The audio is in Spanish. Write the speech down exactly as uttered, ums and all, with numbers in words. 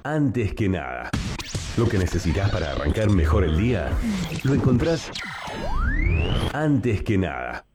Antes que nada. Lo que necesitas para arrancar mejor el día, lo encontrás antes que nada.